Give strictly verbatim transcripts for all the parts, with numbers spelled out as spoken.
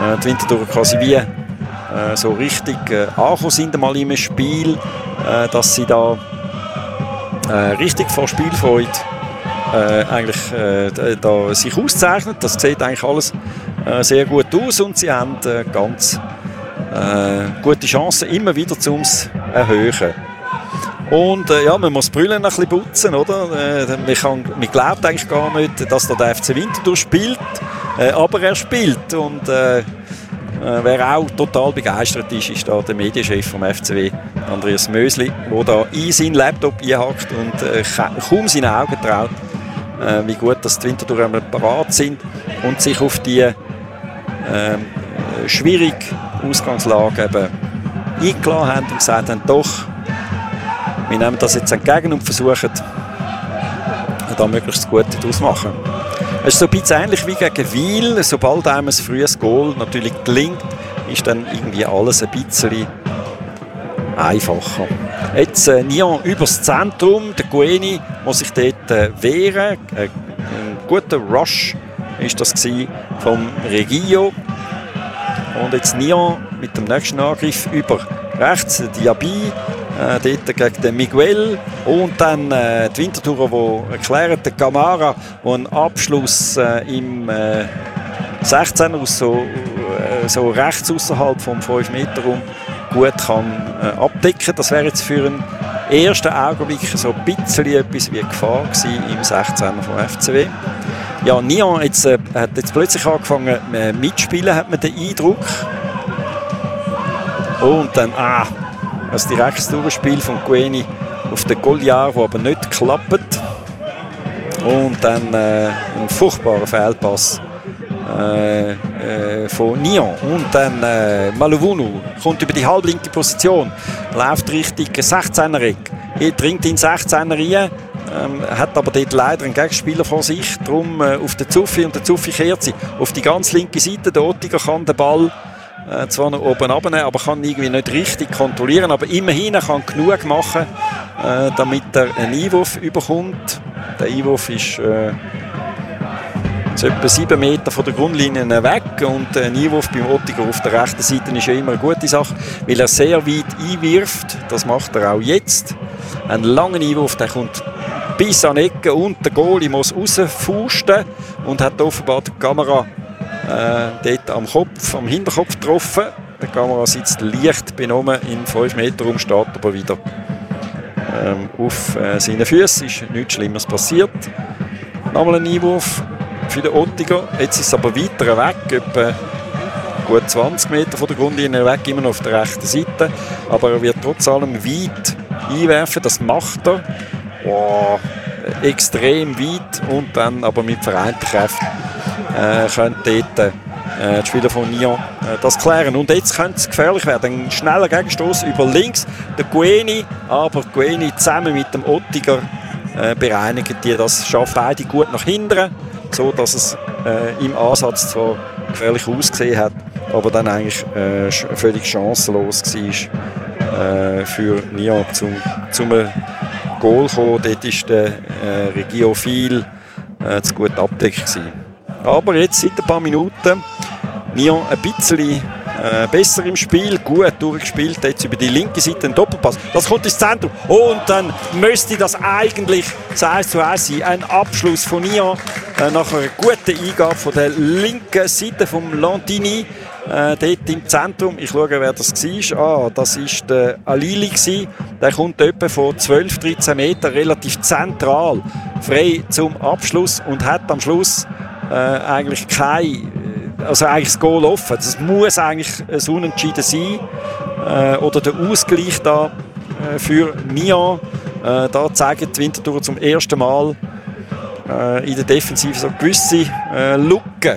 äh, die Winterthurer quasi wie äh, so richtig äh, angekommen sind mal im Spiel, äh, dass sie da äh, richtig vor Spielfreude äh, eigentlich äh, da sich auszeichnet. Das sieht eigentlich alles äh, sehr gut aus und sie haben äh, ganz äh, gute Chancen immer wieder zum Erhöhen. Und äh, ja, man muss die Brille ein bisschen putzen, oder? Äh, man, kann, man glaubt eigentlich gar nicht, dass der F C Winterthur spielt, äh, aber er spielt. Und äh, äh, wer auch total begeistert ist, ist da der Medienchef vom F C W, Andreas Mösli, der da in seinen Laptop einhackt und äh, kaum seinen Augen traut, äh, wie gut dass die Winterthur parat sind und sich auf die äh, schwierige Ausgangslage eben eingeladen haben und gesagt haben, doch, wir nehmen das jetzt entgegen und versuchen, da möglichst gut daraus zu machen. Es ist so ein bisschen ähnlich wie gegen Wil. Sobald einem ein frühes Goal natürlich gelingt, ist dann irgendwie alles ein bisschen einfacher. Jetzt äh, Nyon übers Zentrum. Der Gueni muss sich dort äh, wehren. Äh, ein guter Rush ist das gewesen vom Regio. Und jetzt Nyon mit dem nächsten Angriff über rechts, Diaby. Äh, dort gegen den Miguel und dann äh, die Winterthurer, die erklären, der Camara, der einen Abschluss äh, im äh, sechzehner aus so, äh, so rechts außerhalb vom fünf Meter Raum gut kann äh, abdecken. Das wäre jetzt für einen ersten Augenblick so ein bisschen etwas wie Gefahr gewesen im sechzehner vom F C W. Ja, Nyon jetzt, äh, hat jetzt plötzlich angefangen äh, mitspielen, hat man den Eindruck. Und dann, ah, ein direktes Durchspiel von Gueni auf den Goliard, der aber nicht klappt. Und dann äh, ein furchtbarer Fehlpass äh, äh, von Nyon. Und dann äh, Malovunu kommt über die halblinke Position, läuft Richtung sechzehner-Eck. Er dringt in sechzehner rein, ähm, hat aber dort leider einen Gegenspieler vor sich. Darum äh, auf den Zuffi und der Zuffi kehrt sie auf die ganz linke Seite. Der Ottiger kann den Ball Äh, zwar noch oben runternehmen, aber kann irgendwie nicht richtig kontrollieren. Aber immerhin kann genug machen, äh, damit er einen Einwurf überkommt. Der Einwurf ist äh, so etwa sieben Meter von der Grundlinie weg. Und ein Einwurf beim Ottiger auf der rechten Seite ist ja immer eine gute Sache, weil er sehr weit einwirft. Das macht er auch jetzt. Ein langer Einwurf, der kommt bis an die Ecke und der Goalie muss rausfusten und hat offenbar die Kamera Äh, dort am Kopf, am Hinterkopf getroffen. Die Kamera sitzt leicht benommen in fünf Meter Raum, steht aber wieder ähm, auf äh, seinen Füßen. Ist nichts Schlimmes passiert. Nochmal ein Einwurf für den Ottiger. Jetzt ist es aber weiter weg, etwa gut zwanzig Meter von der Grundlinie weg, immer noch auf der rechten Seite. Aber er wird trotz allem weit einwerfen, das macht er. Wow, extrem weit und dann aber mit vereinten Kräften Äh, können dort äh, die Spieler von Nyon äh, das klären. Und jetzt könnte es gefährlich werden. Ein schneller Gegenstoß über links. Der Gueni, aber Gueni zusammen mit dem Ottiger äh, bereinigen die. Das schafft beide gut nach hinten, so dass es äh, im Ansatz zwar gefährlich ausgesehen hat, aber dann eigentlich äh, völlig chancenlos war äh, für Nyon zum, zum Goal kommen. Dort war der äh, Regio viel äh, zu gut abgedeckt gewesen. Aber jetzt seit ein paar Minuten Nyon ein bisschen äh, besser im Spiel, gut durchgespielt, jetzt über die linke Seite ein Doppelpass. Das kommt ins Zentrum und dann müsste das eigentlich das eins zu eins sein. Ein Abschluss von Nyon äh, nach einer guten Eingabe von der linken Seite vom Lantini. Äh, dort im Zentrum, ich schaue, wer das war. Ah, das war der Alili gewesen. Der kommt etwa von zwölf, dreizehn Metern relativ zentral frei zum Abschluss und hat am Schluss äh, eigentlich kein, also eigentlich das Goal offen. Das muss eigentlich ein Unentschieden sein äh, oder der Ausgleich da äh, für Nyon. Äh, da zeigen die Winterthurer zum ersten Mal äh, in der Defensive so gewisse äh, Lücken.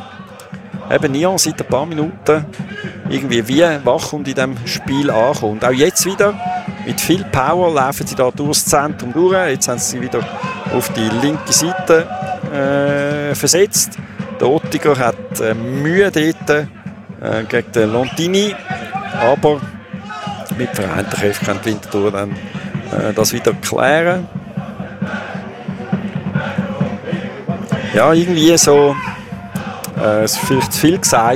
Eben Nyon seit ein paar Minuten irgendwie wie wach und in diesem Spiel ankommt. Auch jetzt wieder mit viel Power laufen sie da durchs Zentrum durch. Jetzt haben sie wieder auf die linke Seite äh, versetzt. Der Ottiger hat äh, Mühe dort äh, gegen den Lantini, aber mit vereinten Kräften kann die Winterthur dann äh, das wieder klären. Ja, irgendwie so äh, vielleicht zu viel gesagt,